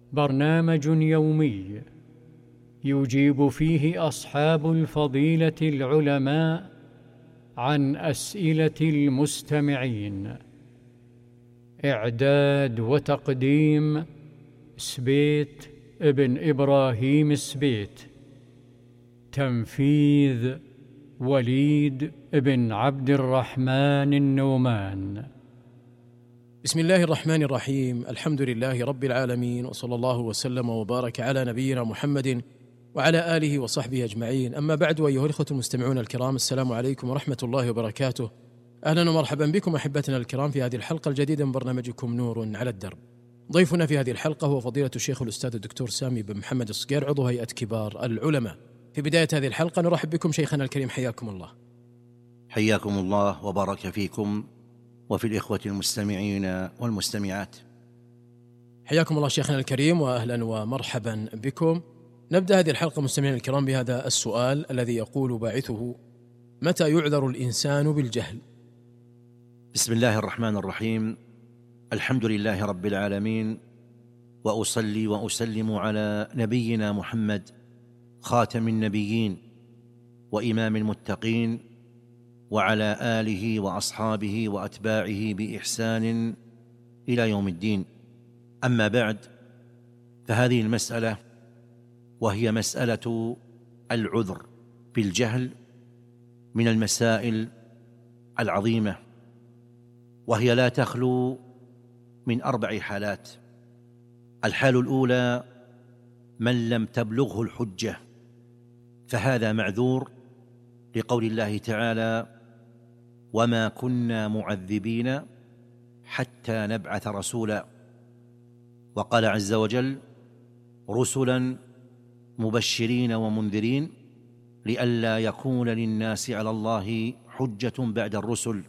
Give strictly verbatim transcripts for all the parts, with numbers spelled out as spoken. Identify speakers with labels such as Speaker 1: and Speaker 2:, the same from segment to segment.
Speaker 1: برنامج يومي يجيب فيه أصحاب الفضيلة العلماء عن أسئلة المستمعين. إعداد وتقديم سبيت ابن إبراهيم السبيت. تنفيذ وليد بن عبد الرحمن النومان.
Speaker 2: بسم الله الرحمن الرحيم. الحمد لله رب العالمين، وصلى الله وسلم وبارك على نبينا محمد وعلى آله وصحبه أجمعين. أما بعد، أيها الإخوة المستمعون الكرام، السلام عليكم ورحمة الله وبركاته. أهلا ومرحبا بكم أحبتنا الكرام في هذه الحلقة الجديدة من برنامجكم نور على الدرب. ضيفنا في هذه الحلقة هو فضيلة الشيخ الأستاذ الدكتور سامي بن محمد الصقير، عضو هيئة كبار العلماء. في بداية هذه الحلقة نرحب بكم شيخنا الكريم، حياكم الله.
Speaker 3: حياكم الله وبارك فيكم وفي الإخوة المستمعين والمستمعات.
Speaker 2: حياكم الله شيخنا الكريم، وأهلا ومرحبا بكم. نبدأ هذه الحلقة مستمعين الكرام بهذا السؤال الذي يقول باعثه: متى يعذر الإنسان بالجهل؟
Speaker 3: بسم الله الرحمن الرحيم. الحمد لله رب العالمين، وأصلي وأسلم على نبينا محمد خاتم النبيين وإمام المتقين، وعلى آله وأصحابه وأتباعه بإحسان إلى يوم الدين. أما بعد، فهذه المسألة وهي مسألة العذر بالجهل من المسائل العظيمة، وهي لا تخلو من أربع حالات. الحال الأولى: من لم تبلغه الحجة، فهذا معذور لقول الله تعالى: وما كنا معذبين حتى نبعث رسولا. وقال عز وجل: رسلا مبشرين ومنذرين لئلا يكون للناس على الله حجة بعد الرسل.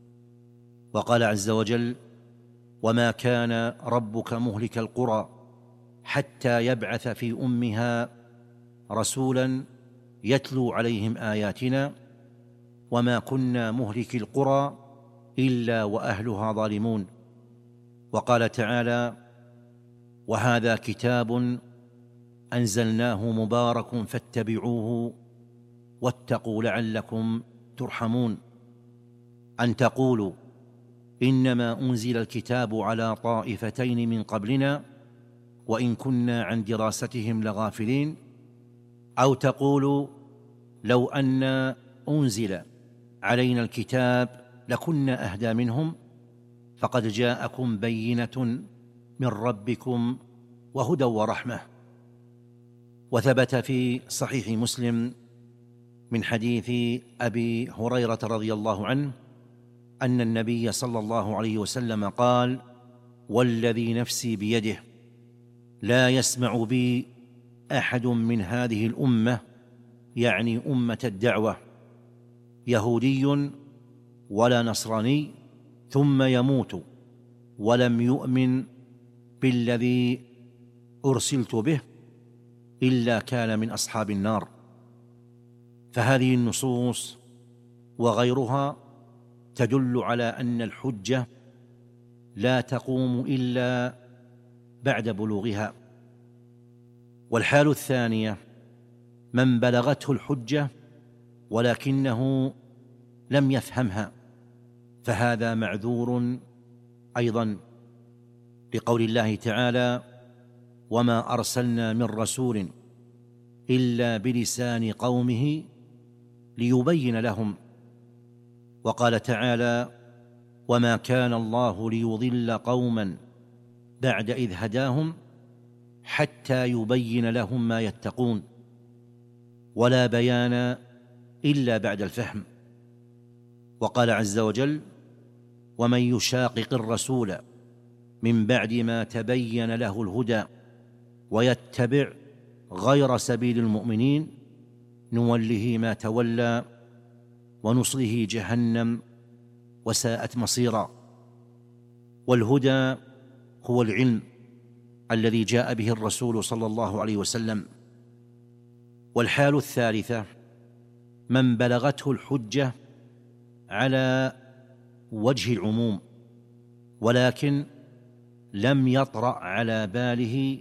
Speaker 3: وقال عز وجل: وما كان ربك مهلك القرى حتى يبعث في أمها رسولا يتلو عليهم آياتنا وما كنا مهلك القرى إلا وأهلها ظالمون. وقال تعالى: وهذا كتاب أنزلناه مبارك فاتبعوه واتقوا لعلكم ترحمون. أن تقولوا إنما أنزل الكتاب على طائفتين من قبلنا وإن كنا عن دراستهم لغافلين، أو تقولوا لو أن أنزل علينا الكتاب لكنا أهدى منهم، فقد جاءكم بينة من ربكم وهدى ورحمة. وثبت في صحيح مسلم من حديث أبي هريرة رضي الله عنه أن النبي صلى الله عليه وسلم قال: والذي نفسي بيده لا يسمع بي أحد من هذه الأمة، يعني أمة الدعوة، يهودي ولا نصراني، ثم يموت ولم يؤمن بالذي أرسلت به إلا كان من أصحاب النار. فهذه النصوص وغيرها تدل على أن الحجة لا تقوم إلا بعد بلوغها. والحال الثانية: من بلغته الحجة ولكنه لم يفهمها، فهذا معذور أيضا لقول الله تعالى: وما أرسلنا من رسول إلا بلسان قومه ليبين لهم. وقال تعالى: وما كان الله ليضل قوما بعد إذ هداهم حتى يبين لهم ما يتقون، ولا بيان إلا بعد الفهم. وقال عز وجل: ومن يشاقق الرسول من بعد ما تبين له الهدى ويتبع غير سبيل المؤمنين نوله ما تولى ونصله جهنم وساءت مصيرا. والهدى هو العلم الذي جاء به الرسول صلى الله عليه وسلم. والحال الثالثة: من بلغته الحجة على وجه العموم ولكن لم يطرأ على باله